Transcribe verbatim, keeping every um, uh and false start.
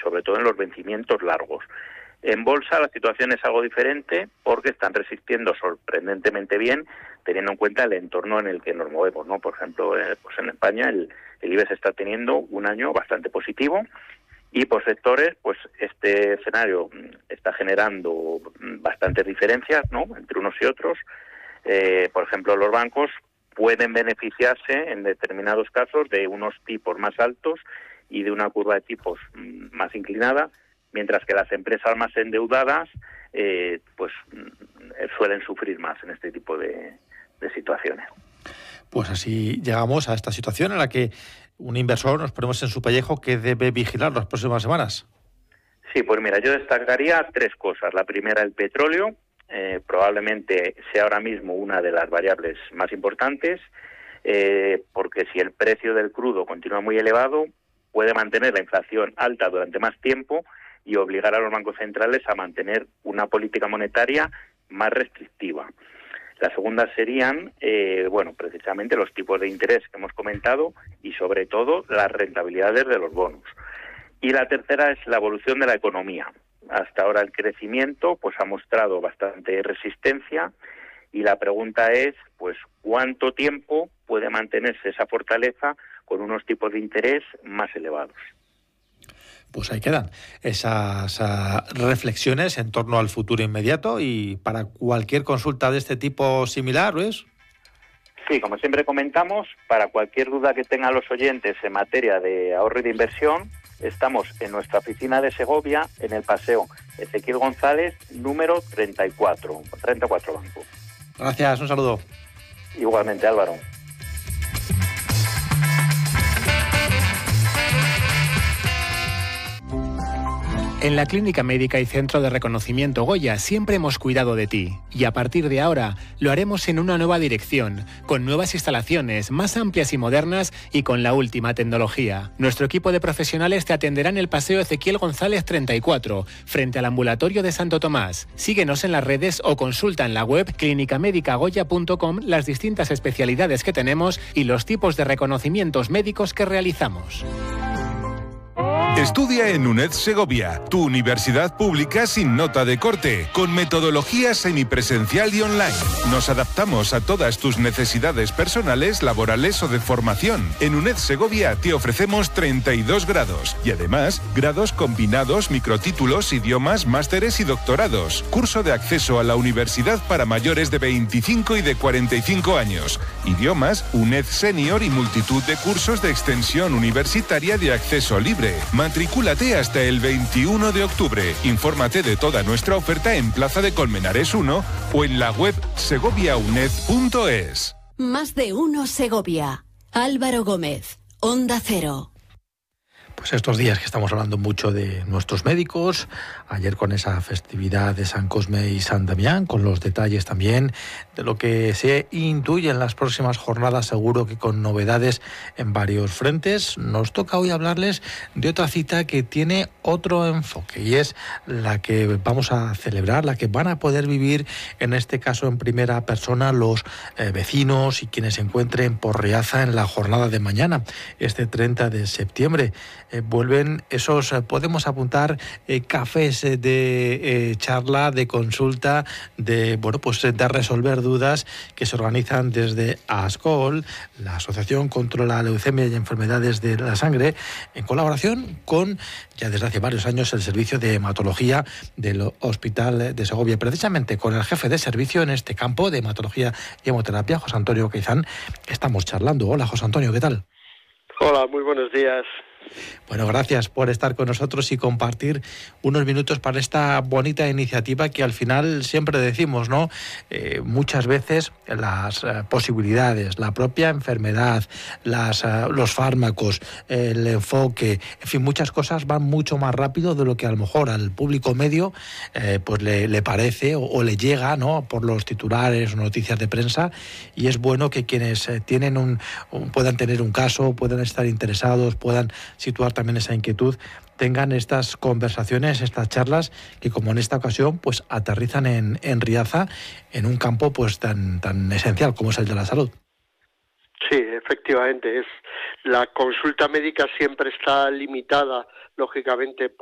sobre todo en los vencimientos largos. En bolsa la situación es algo diferente porque están resistiendo sorprendentemente bien, teniendo en cuenta el entorno en el que nos movemos, ¿no? Por ejemplo, eh, pues en España el, el IBEX está teniendo un año bastante positivo y por sectores, pues este escenario está generando bastantes diferencias, ¿no?, entre unos y otros. Eh, por ejemplo, los bancos pueden beneficiarse en determinados casos de unos tipos más altos y de una curva de tipos más inclinada, mientras que las empresas más endeudadas eh, pues suelen sufrir más en este tipo de, de situaciones. Pues así llegamos a esta situación en la que un inversor, nos ponemos en su pellejo, que debe vigilar las próximas semanas. Sí, pues mira, yo destacaría tres cosas. La primera, el petróleo, eh, probablemente sea ahora mismo una de las variables más importantes, eh, porque si el precio del crudo continúa muy elevado, puede mantener la inflación alta durante más tiempo y obligar a los bancos centrales a mantener una política monetaria más restrictiva. La segunda serían, eh, bueno, precisamente los tipos de interés que hemos comentado y sobre todo las rentabilidades de los bonos. Y la tercera es la evolución de la economía. Hasta ahora el crecimiento pues ha mostrado bastante resistencia y la pregunta es, pues, ¿cuánto tiempo puede mantenerse esa fortaleza con unos tipos de interés más elevados? Pues ahí quedan esas uh, reflexiones en torno al futuro inmediato, y para cualquier consulta de este tipo similar, ¿ves? Sí, como siempre comentamos, para cualquier duda que tengan los oyentes en materia de ahorro y de inversión, estamos en nuestra oficina de Segovia, en el Paseo Ezequiel González, número treinta y cuatro, treinta y cuatro Banco. Gracias, un saludo. Igualmente, Álvaro. En la Clínica Médica y Centro de Reconocimiento Goya siempre hemos cuidado de ti, y a partir de ahora lo haremos en una nueva dirección, con nuevas instalaciones más amplias y modernas y con la última tecnología. Nuestro equipo de profesionales te atenderá en el Paseo Ezequiel González treinta y cuatro, frente al ambulatorio de Santo Tomás. Síguenos en las redes o consulta en la web clínica médica goya punto com las distintas especialidades que tenemos y los tipos de reconocimientos médicos que realizamos. Estudia en UNED Segovia, tu universidad pública sin nota de corte, con metodología semipresencial y online. Nos adaptamos a todas tus necesidades personales, laborales o de formación. En UNED Segovia te ofrecemos treinta y dos grados y además grados combinados, microtítulos, idiomas, másteres y doctorados. Curso de acceso a la universidad para mayores de veinticinco y de cuarenta y cinco años. Idiomas, UNED Senior y multitud de cursos de extensión universitaria de acceso libre. Matricúlate hasta el veintiuno de octubre. Infórmate de toda nuestra oferta en Plaza de Colmenares uno o en la web segovia uned punto es. Más de uno Segovia. Álvaro Gómez, Onda Cero. Pues estos días que estamos hablando mucho de nuestros médicos, ayer con esa festividad de San Cosme y San Damián, con los detalles también de lo que se intuye en las próximas jornadas, seguro que con novedades en varios frentes, nos toca hoy hablarles de otra cita que tiene otro enfoque, y es la que vamos a celebrar, la que van a poder vivir, en este caso en primera persona, los eh, vecinos y quienes se encuentren por Riaza en la jornada de mañana, este treinta de septiembre. Eh, vuelven esos, eh, podemos apuntar, eh, cafés eh, de eh, charla, de consulta, de bueno pues de resolver dudas, que se organizan desde ASCOL, la Asociación contra la Leucemia y Enfermedades de la Sangre, en colaboración con, ya desde hace varios años, el servicio de hematología del Hospital de Segovia, precisamente con el jefe de servicio en este campo de hematología y hemoterapia, José Antonio Queizán, estamos charlando. Hola, José Antonio, ¿qué tal? Hola, muy buenos días. Bueno, gracias por estar con nosotros y compartir unos minutos para esta bonita iniciativa que al final siempre decimos, ¿no? Eh, muchas veces las eh, posibilidades, la propia enfermedad, las, eh, los fármacos, el enfoque, en fin, muchas cosas van mucho más rápido de lo que a lo mejor al público medio eh, pues le, le parece o, o le llega, ¿no? Por los titulares o noticias de prensa, y es bueno que quienes eh, tienen un, un puedan tener un caso, puedan estar interesados, puedan situar también esa inquietud, tengan estas conversaciones, estas charlas que, como en esta ocasión, pues aterrizan en, en Riaza, en un campo pues tan, tan esencial como es el de la salud. Sí, efectivamente, es la consulta médica siempre está limitada, lógicamente,